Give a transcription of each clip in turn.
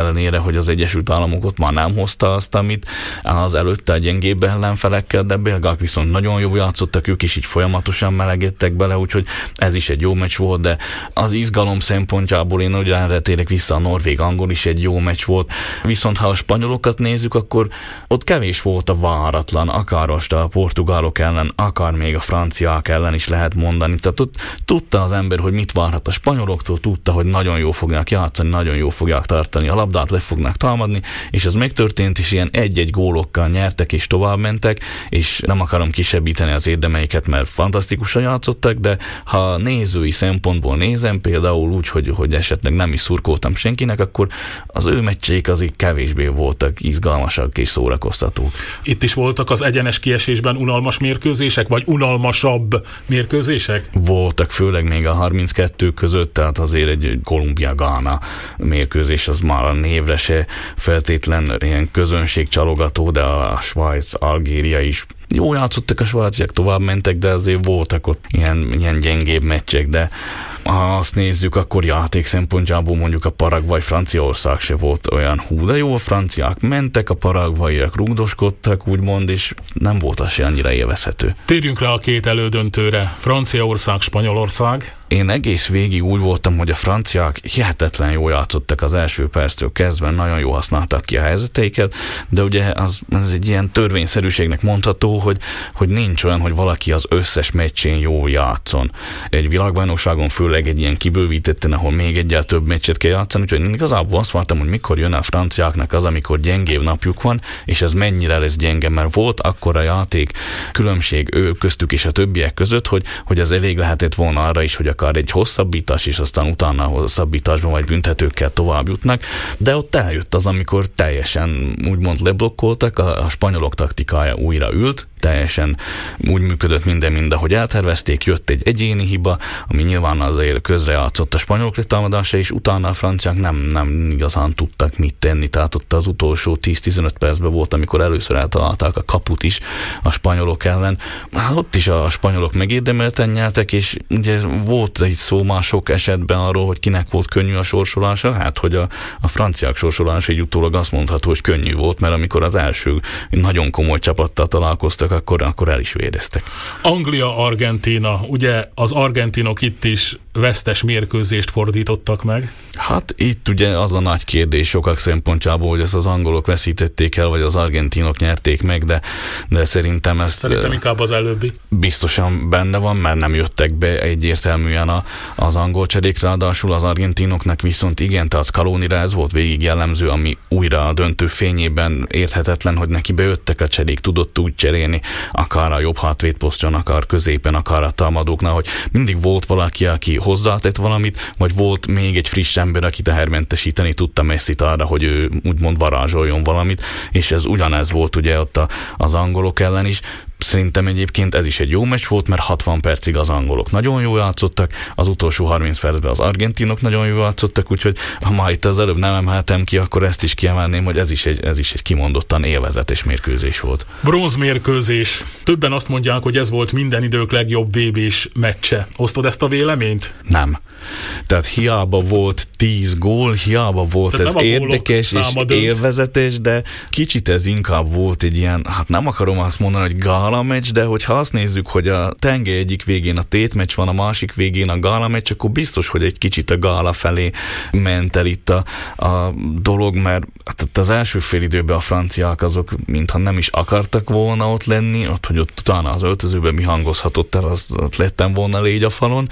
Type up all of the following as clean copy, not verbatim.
ellenére, hogy az Egyesült Államok ott már nem hozta azt, amit az előtte a gyengébb ellenfelekkel, de belgák viszont nagyon jól játszottak, ők is így folyamatosan melegedtek bele, úgyhogy ez is egy jó meccs volt, de az izgalom szempontjából én ugyanre térek vissza, a norvég-angol is egy jó meccs volt, viszont ha a spanyolokat nézzük, akkor ott kevés volt a váratlan, akár most a portugálok ellen, akár még a franciák ellen is lehet mondani, tehát ott tudta az ember, hogy mit várhat a spanyoloktól, tudta, hogy nagyon jól fogják játszani, nagyon jól fogják tartani a labdát, le fognak támadni, és ez megtörtént, és ilyen egy-egy gólokkal nyertek és tovább mentek, és nem akarom kisebbíteni az érdemeiket, mert fantasztikusan játszottak, de ha nézői szempontból nézem, például úgy, hogy esetleg nem is szurkoltam senkinek, akkor az ő meccseik azért kevésbé voltak izgalmasak és szórakoztatók. Itt is voltak az egyenes kiesésben unalmas mérkőzések, vagy unalmasabb mérkőzések? Voltak, főleg még a 32 között, tehát azért egy Kolumbia-Gána mérkőzés, az már a névre se feltétlen ilyen közönségcsalogató, de a Svájc, Algéria is jó játszottak, a svájciak tovább mentek, de azért voltak ott ilyen gyengébb meccsek, de ha azt nézzük, akkor játék szempontjából mondjuk a Paraguay-Franciaország se volt olyan de jó, a franciák mentek, a paraguayiak rugdoskodtak, úgymond, és nem volt az se annyira élvezhető. Térjünk rá a két elődöntőre, Franciaország, Spanyolország. Én egész végig úgy voltam, hogy a franciák hihetetlen jól játszottak az első perctől kezdve, nagyon jól használták ki a helyzeteiket, de ugye ez egy ilyen törvényszerűségnek mondható, hogy nincs olyan, hogy valaki az összes meccsén jól játszon. Egy világbajnokságon főleg egy ilyen kibővítetten, ahol még egyel több meccset kell játszani, úgyhogy igazából azt vártam, hogy mikor jön a franciáknak az, amikor gyengébb napjuk van, és ez mennyire lesz gyenge, mert volt akkora játék különbség ő köztük és a többiek között, hogy ez elég lehetett volna arra is, hogy akár egy hosszabbítás, és aztán utána a hosszabbításban vagy büntetőkkel tovább jutnak, de ott eljött az, amikor teljesen úgymond leblokkoltak, a spanyolok taktikája újra ült, teljesen úgy működött minden, ahogy eltervezték, jött egy egyéni hiba, ami nyilván azért közrejátszott a spanyolok letámadása, és utána a franciák nem igazán tudtak mit tenni, tehát ott az utolsó 10-15 percben volt, amikor először eltalálták a kaput is a spanyolok ellen. Hát ott is a spanyolok megérdemelten nyertek, és ugye volt egy szó már sok esetben arról, hogy kinek volt könnyű a sorsolása, hát hogy a franciák sorsolása így utólag azt mondható, hogy könnyű volt, mert amikor az első nagyon komoly csapattal találkoztak, akkor el is védeztek. Anglia-Argentína, ugye az argentinok itt is vesztes mérkőzést fordítottak meg? Hát itt ugye az a nagy kérdés sokak szempontjából, hogy ezt az angolok veszítették el, vagy az argentinok nyerték meg, de szerintem ezt... Szerintem inkább az előbbi. Biztosan benne van, mert nem jöttek be egyértelműen az angol cserék, ráadásul az argentinoknak viszont igen, tehát Scalonira ez volt végig jellemző, ami újra a döntő fényében érthetetlen, hogy neki bejöttek a cserék, tudott úgy cserélni, akár a jobb hátvédposztjon, akár középen, akár a támadóknál, hogy mindig volt valaki, aki hozzátett valamit, vagy volt még egy friss ember, aki tehermentesíteni tudta Messit arra, hogy ő úgymond varázsoljon valamit, és ez ugyanez volt ugye ott az angolok ellen is. Szerintem egyébként ez is egy jó meccs volt, mert 60 percig az angolok nagyon jól játszottak, az utolsó 30 percben az argentinok nagyon jól játszottak, úgyhogy ha ma itt az előbb nem emeltem ki, akkor ezt is kiemelném, hogy ez is egy kimondottan élvezetes mérkőzés volt. Bronzmérkőzés. Többen azt mondják, hogy ez volt minden idők legjobb VB-s meccse. Osztod ezt a véleményt? Nem. Tehát hiába volt 10 gól, hiába volt tehát ez érdekes és élvezetes, de kicsit ez inkább volt egy ilyen, hát nem akarom azt mondani, hogy gála meccs, de hogyha azt nézzük, hogy a tengely egyik végén a tétmeccs van, a másik végén a gála meccs, akkor biztos, hogy egy kicsit a gála felé ment el itt a dolog, mert az első fél időben a franciák azok mintha nem is akartak volna ott lenni, hogy ott utána az öltözőben mi hangozhatott el, az lettem volna légy a falon,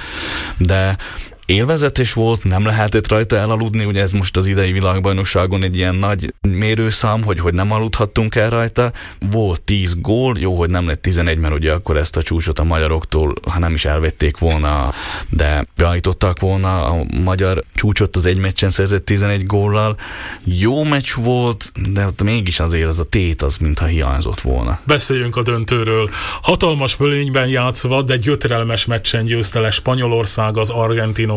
de élvezetes volt, nem lehetett rajta elaludni, ugye ez most az idei világbajnokságon egy ilyen nagy mérőszám, hogy nem aludhattunk el rajta. Volt 10 gól, jó, hogy nem lett 11, mert ugye akkor ezt a csúcsot a magyaroktól, ha nem is elvették volna, de beállították volna a magyar csúcsot az egy meccsen szerzett 11 góllal. Jó meccs volt, de ott mégis azért ez a tét az, mintha hiányzott volna. Beszéljünk a döntőről. Hatalmas fölényben játszva, de gyötrelmes meccsen győzte le Spanyolország az argentinok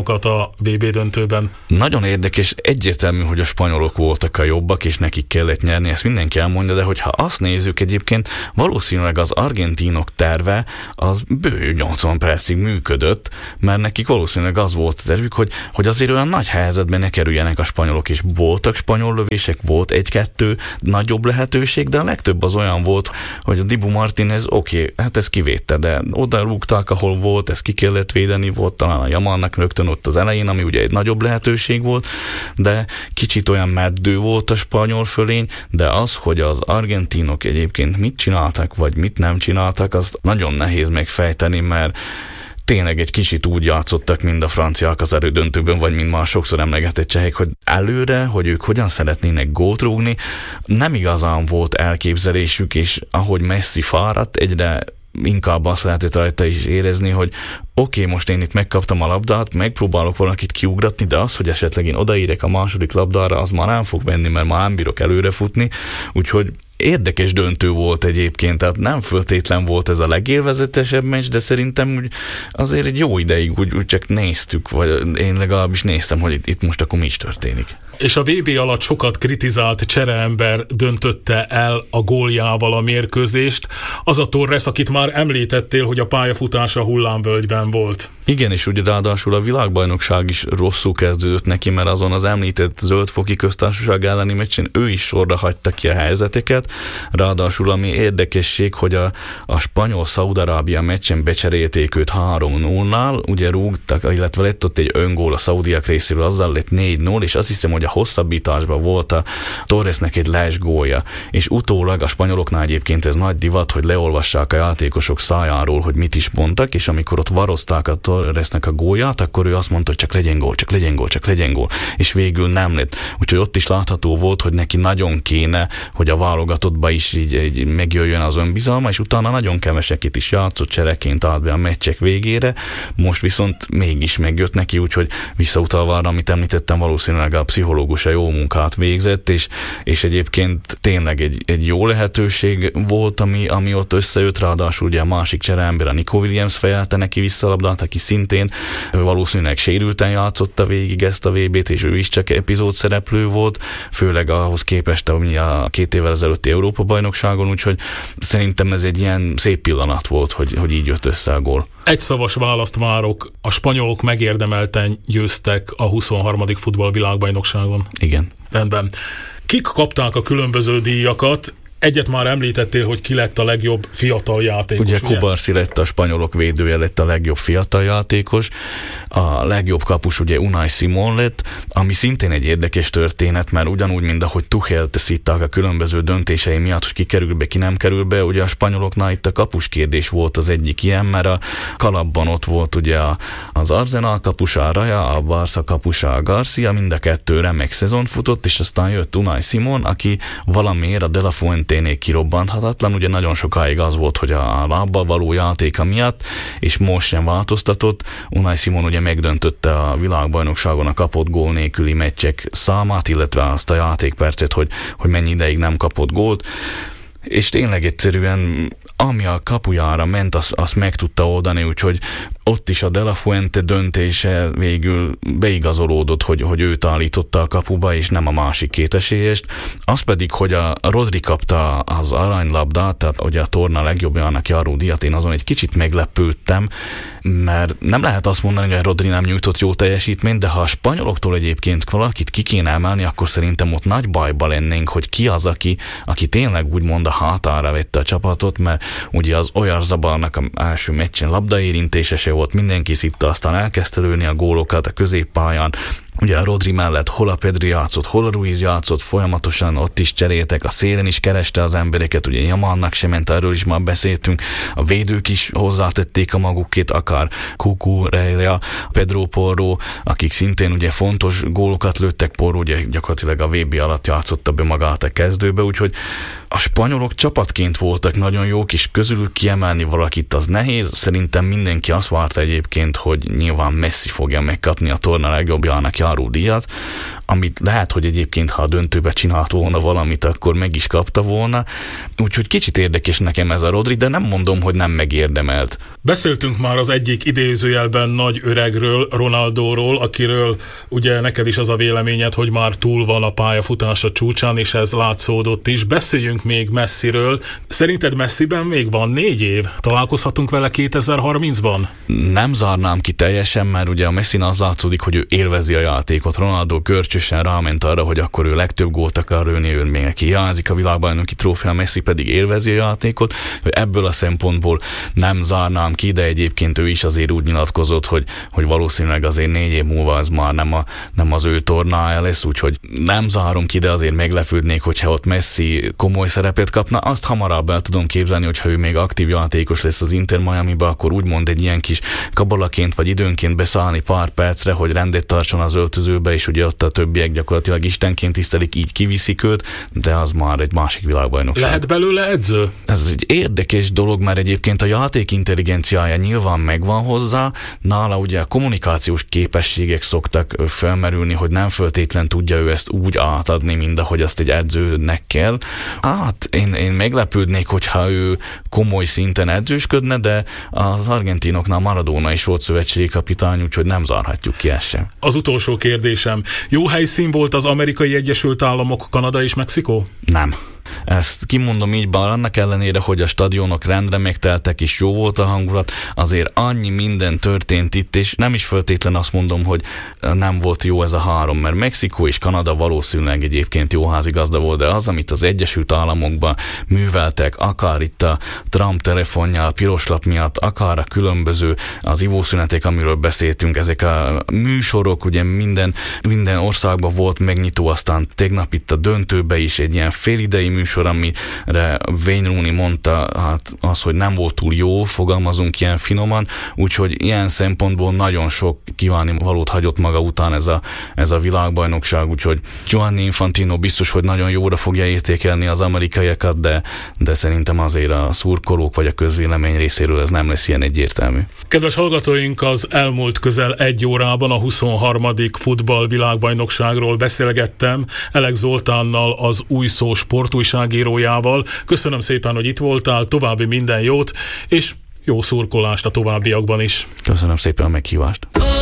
spanyolokat a VB döntőben? Nagyon érdekes, egyértelmű, hogy a spanyolok voltak a jobbak, és nekik kellett nyerni, ezt mindenki elmondja, de hogyha azt nézzük egyébként, valószínűleg az argentinok terve az bő 80 percig működött, mert nekik valószínűleg az volt a tervük, hogy azért olyan nagy helyzetben ne kerüljenek a spanyolok, és voltak spanyol lövések, volt egy-kettő nagyobb lehetőség, de a legtöbb az olyan volt, hogy a Dibu Martínez oké, hát ez kivédte, de oda rúgták, ahol volt, ezt ki kellett védeni, volt talán a Yamalnak rögtön ott az elején, ami ugye egy nagyobb lehetőség volt, de kicsit olyan meddő volt a spanyol fölény, de az, hogy az argentinok egyébként mit csináltak, vagy mit nem csináltak, az nagyon nehéz megfejteni, mert tényleg egy kicsit úgy játszottak, mint a franciák az elődöntőben, vagy mint már sokszor emlegetett csehek, hogy előre, hogy ők hogyan szeretnének gólt rúgni, nem igazán volt elképzelésük, és ahogy Messi fáradt, egyre inkább azt lehetett rajta is érezni, hogy oké, most én itt megkaptam a labdát, megpróbálok valakit kiugratni, de az, hogy esetleg én odaírek a második labdára, az már nem fog menni, mert már nem bírok előre futni, úgyhogy érdekes döntő volt egyébként, tehát nem föltétlen volt ez a legélvezetesebb meccs, de szerintem úgy azért egy jó ideig úgy csak néztük, vagy én legalábbis néztem, hogy itt most akkor mi is történik. És a VB alatt sokat kritizált csereember döntötte el a góljával a mérkőzést. Az a Torres, akit már említettél, hogy a pályafutása hullámvölgyben volt. Igen, és ugye ráadásul a világbajnokság is rosszul kezdődött neki, mert azon az említett Zöldfoki Köztársaság elleni meccsen ő is sorra hagyta ki a helyzeteket. Ráadásul ami érdekesség, hogy a spanyol-Szaúd-Arábia meccsen becserélték őt 3-0-nál, ugye rúgtak, illetve lett ott egy öngól a szaudiak részéről, azzal lett 4-0, és azt hiszem, hogy a hosszabbításban volt a Torresnek egy les gólja, és utólag a spanyoloknál egyébként ez nagy divat, hogy leolvassák a játékosok szájáról, hogy mit is mondtak, és amikor ott varozták a Torresnek a gólját, akkor ő azt mondta, hogy csak legyen gól, csak legyen gól, csak legyen gól, és végül nem lett. Úgyhogy ott is látható volt, hogy neki nagyon kéne, hogy a válogatottba is így megjöjjön az önbizalma, és utána nagyon keveseket is játszott, csereként állt be a meccsek végére, most viszont mégis megjött neki, úgyhogy visszautalva arra, amit említettem, valószínűleg a pszichológus a jó munkát végzett, és egyébként tényleg egy jó lehetőség volt, ami ott összejött, ráadásul ugye a másik csereember, a Nico Williams fejelte neki vissza a labdát, aki szintén valószínűleg sérülten játszotta végig ezt a VB-t, és ő is csak epizód szereplő volt, főleg ahhoz képest, ami a 2 évvel ezelőtti Európa-bajnokságon, úgyhogy szerintem ez egy ilyen szép pillanat volt, hogy így jött össze a gól. Egyszavas választ várok, a spanyolok megérdemelten győztek a 23. futballvilágbajnokságon. Igen. Rendben. Kik kapták a különböző díjakat? Egyet már említettél, hogy ki lett a legjobb fiatal játékos. Ugye Kubarsi lett a spanyolok védője, lett a legjobb fiatal játékos. A legjobb kapus ugye Unai Simón lett, ami szintén egy érdekes történet, mert ugyanúgy, mint ahogy Tuchelt szitták a különböző döntései miatt, hogy ki kerül be, ki nem kerül be, ugye a spanyoloknál itt a kapus kérdés volt az egyik ilyen, mert a kalapban ott volt ugye az Arsenal kapusa, a Raja, a Barca kapusa, a Garcia, mind a kettő remek szezon futott, és aztán jött Unai Simón, aki valamiért a De La Fuenténél kirobbanthatatlan, ugye nagyon sokáig az volt, hogy a lábbal való játéka miatt, és most sem változtatott. Unai Simón ugye megdöntötte a világbajnokságon a kapott gól nélküli meccsek számát, illetve azt a játékpercet, hogy mennyi ideig nem kapott gólt, és tényleg egyszerűen ami a kapujára ment, azt meg tudta oldani, úgyhogy ott is a De La Fuente döntése végül beigazolódott, hogy őt állította a kapuba, és nem a másik két esélyest. Az pedig, hogy a Rodri kapta az aranylabdát, tehát ugye a torna legjobbjának járó díjat, én azon egy kicsit meglepődtem, mert nem lehet azt mondani, hogy a Rodri nem nyújtott jó teljesítményt, de ha a spanyoloktól egyébként valakit ki kéne emelni, akkor szerintem ott nagy bajba lennénk, hogy ki az, aki tényleg úgymond a hátára vette a csapatot, mert ugye az Oyarzabalnak az első meccsen labdaérintése se volt, mindenki szitta, aztán elkezdte lőni a gólokat a középpályán. Ugye a Rodri mellett hol a Pedri játszott, hol a Ruiz játszott, folyamatosan ott is cseréltek, a szélen is kereste az embereket, ugye Yamalnak sem ment, erről is már beszéltünk, a védők is hozzátették a magukét, akár Kuku, Reja, Pedro Porro, akik szintén ugye fontos gólokat lőttek, Porro ugye gyakorlatilag a VB alatt játszotta be magát a kezdőbe, úgyhogy a spanyolok csapatként voltak nagyon jók, és közülük kiemelni valakit az nehéz, szerintem mindenki azt várta egyébként, hogy nyilván Messi fogja megkapni a torna legjobbjának járódíjat, amit lehet, hogy egyébként, ha a döntőbe csinált volna valamit, akkor meg is kapta volna. Úgyhogy kicsit érdekes nekem ez a Rodri, de nem mondom, hogy nem megérdemelt. Beszéltünk már az egyik idézőjelben nagy öregről, Ronaldóról, akiről ugye neked is az a véleményed, hogy már túl van a pályafutása csúcsán, és ez látszódott is. Beszéljünk még Messiről. Szerinted Messiben még van 4 év? Találkozhatunk vele 2030-ban? Nem zárnám ki teljesen, mert ugye a Messin az látszódik, hogy ő élvezi a játékot. Ronaldo görcsösen ráment arra, hogy akkor ő legtöbb gólt akar lőni, ő még neki hiányzik a világbajnoki trófea, Messi pedig élvezi a játékot, hogy ebből a szempontból nem zárnám ki, de egyébként ő is azért úgy nyilatkozott, hogy valószínűleg azért 4 év múlva ez már nem az ő tornája lesz, úgyhogy nem zárom ki, de azért meglepődnék, hogyha ott Messi komoly szerepet kapna. Azt hamarabb el tudom képzelni, hogyha ő még aktív játékos lesz az Inter Miamiba, akkor úgymond egy ilyen kis kabalaként vagy időnként beszállni pár percre, hogy rendet tartson az öltözőbe, és ugye ott a többiek gyakorlatilag istenként tisztelik, így kiviszik őt, de az már egy másik világbajnokság. Lehet belőle edző? Ez egy érdekes dolog, mert egyébként a játék intelligenciája nyilván megvan hozzá, nála ugye a kommunikációs képességek szoktak felmerülni, hogy nem feltétlen tudja ő ezt úgy átadni, mint ahogy azt egy edzőnek kell. Hát én meglepődnék, hogyha ő komoly szinten edzősködne, de az argentinoknál Maradona is volt szövetségi kapitány, úgyhogy nem zárhatjuk ki ezt sem. Az utolsó kérdésem. Jó helyszín volt az Amerikai Egyesült Államok, Kanada és Mexikó? Nem. Ezt kimondom így, bár annak ellenére, hogy a stadionok rendre megteltek és jó volt a hangulat, azért annyi minden történt itt, és nem is feltétlen azt mondom, hogy nem volt jó ez a 3, mert Mexikó és Kanada valószínűleg egyébként jó házigazda volt, de az, amit az Egyesült Államokban műveltek, akár itt a Trump telefonja, a piroslap miatt, akár a különböző az ivószünetek, amiről beszéltünk, ezek a műsorok, ugye minden országban volt megnyitó, aztán tegnap itt a döntőbe is egy ilyen félidei műsor, amire Wayne Rooney mondta, hát az, hogy nem volt túl jó, fogalmazunk ilyen finoman, úgyhogy ilyen szempontból nagyon sok kívánni valót hagyott maga után ez a világbajnokság, úgyhogy Gianni Infantino biztos, hogy nagyon jóra fogja értékelni az amerikaiakat, de szerintem azért a szurkolók vagy a közvélemény részéről ez nem lesz ilyen egyértelmű. Kedves hallgatóink, az elmúlt közel 1 órában a 23. futball világbajnokságról beszélgettem Elek Zoltánnal, az Új Szó sportújságírójával. Köszönöm szépen, hogy itt voltál, további minden jót, és jó szurkolást a továbbiakban is. Köszönöm szépen a meghívást.